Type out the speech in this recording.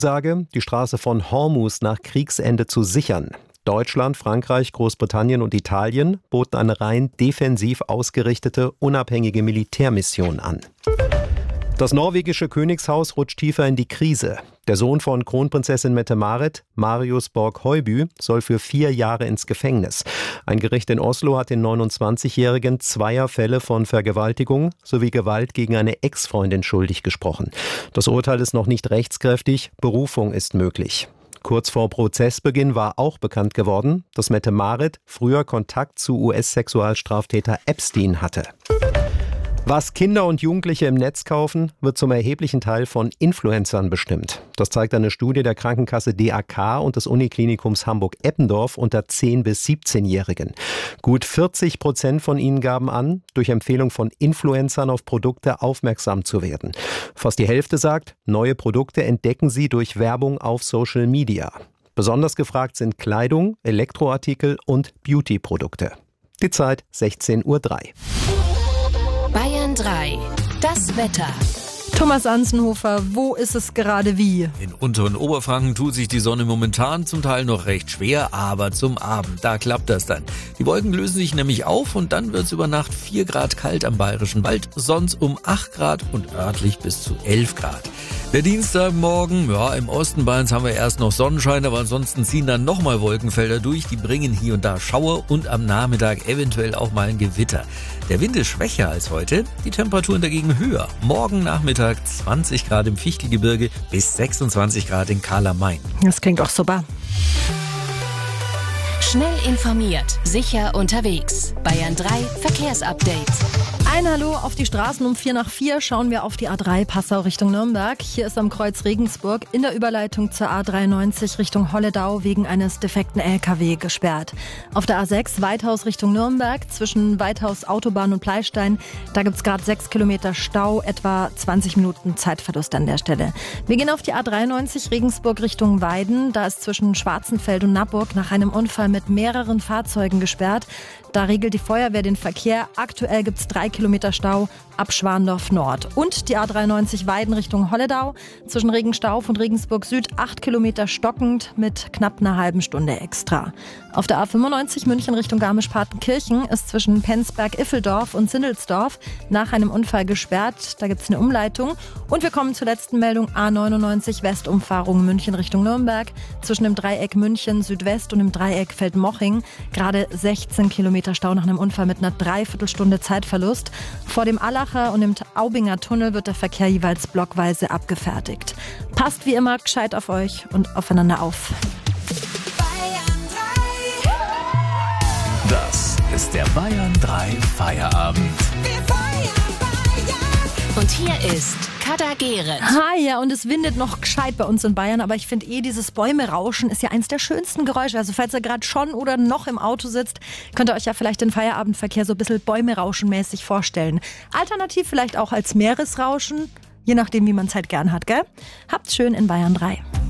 Sage, die Straße von Hormuz nach Kriegsende zu sichern. Deutschland, Frankreich, Großbritannien und Italien boten eine rein defensiv ausgerichtete, unabhängige Militärmission an. Das norwegische Königshaus rutscht tiefer in die Krise. Der Sohn von Kronprinzessin Mette-Marit, Marius Borg-Høiby, soll für 4 Jahre ins Gefängnis. Ein Gericht in Oslo hat den 29-Jährigen 2 Fälle von Vergewaltigung sowie Gewalt gegen eine Ex-Freundin schuldig gesprochen. Das Urteil ist noch nicht rechtskräftig, Berufung ist möglich. Kurz vor Prozessbeginn war auch bekannt geworden, dass Mette-Marit früher Kontakt zu US-Sexualstraftäter Epstein hatte. Was Kinder und Jugendliche im Netz kaufen, wird zum erheblichen Teil von Influencern bestimmt. Das zeigt eine Studie der Krankenkasse DAK und des Uniklinikums Hamburg-Eppendorf unter 10- bis 17-Jährigen. Gut 40% von ihnen gaben an, durch Empfehlung von Influencern auf Produkte aufmerksam zu werden. Fast die Hälfte sagt, neue Produkte entdecken sie durch Werbung auf Social Media. Besonders gefragt sind Kleidung, Elektroartikel und Beauty-Produkte. Die Zeit 16:03 Uhr. Bayern 3, das Wetter. Thomas Anzenhofer, wo ist es gerade wie? In unteren Oberfranken tut sich die Sonne momentan zum Teil noch recht schwer, aber zum Abend, da klappt das dann. Die Wolken lösen sich nämlich auf und dann wird es über Nacht 4 Grad kalt am Bayerischen Wald, sonst um 8 Grad und örtlich bis zu 11 Grad. Der Dienstagmorgen, im Osten Bayerns haben wir erst noch Sonnenschein, aber ansonsten ziehen dann nochmal Wolkenfelder durch, die bringen hier und da Schauer und am Nachmittag eventuell auch mal ein Gewitter. Der Wind ist schwächer als heute, die Temperaturen dagegen höher. Morgen Nachmittag 20 Grad im Fichtelgebirge bis 26 Grad in Karl-am-Main. Das klingt doch super. Schnell informiert, sicher unterwegs. Bayern 3 Verkehrsupdate. Ein Hallo auf die Straßen um 4:04 schauen wir auf die A3 Passau Richtung Nürnberg. Hier ist am Kreuz Regensburg in der Überleitung zur A93 Richtung Holledau wegen eines defekten LKW gesperrt. Auf der A6 Weithaus Richtung Nürnberg zwischen Weithaus Autobahn und Pleistein. Da gibt's gerade 6 Kilometer Stau, etwa 20 Minuten Zeitverlust an der Stelle. Wir gehen auf die A93 Regensburg Richtung Weiden. Da ist zwischen Schwarzenfeld und Nappburg nach einem Unfall mit mehreren Fahrzeugen gesperrt. Da regelt die Feuerwehr den Verkehr. Aktuell gibt's 3 Kilometer Stau ab Schwandorf Nord. Und die A93 Weiden Richtung Holledau. Zwischen Regenstauf und Regensburg Süd 8 Kilometer stockend mit knapp einer halben Stunde extra. Auf der A95 München Richtung Garmisch-Partenkirchen ist zwischen Penzberg-Iffeldorf und Sindelsdorf nach einem Unfall gesperrt. Da gibt's eine Umleitung. Und wir kommen zur letzten Meldung. A99 Westumfahrung München Richtung Nürnberg. Zwischen dem Dreieck München Südwest und dem Dreieck Feldmoching. Gerade 16 Kilometer Stau nach einem Unfall mit einer Dreiviertelstunde Zeitverlust. Vor dem Allacher und dem Aubinger Tunnel wird der Verkehr jeweils blockweise abgefertigt. Passt wie immer gescheit auf euch und aufeinander auf. Das ist der Bayern 3 Feierabend. Und hier ist Kader Gehret. Ja, und es windet noch gescheit bei uns in Bayern, aber ich finde dieses Bäume-Rauschen ist ja eins der schönsten Geräusche. Also falls ihr gerade schon oder noch im Auto sitzt, könnt ihr euch ja vielleicht den Feierabendverkehr so ein bisschen Bäume-Rauschen-mäßig vorstellen. Alternativ vielleicht auch als Meeresrauschen, je nachdem, wie man es halt gern hat, gell? Habt's schön in Bayern 3.